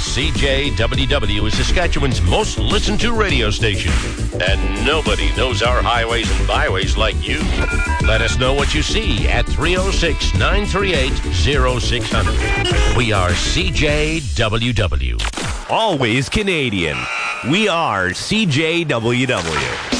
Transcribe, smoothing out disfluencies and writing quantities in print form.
CJWW is Saskatchewan's most listened to radio station. And nobody knows our highways and byways like you. Let us know what you see at 306-938-0600. We are CJWW. Always Canadian. We are CJWW.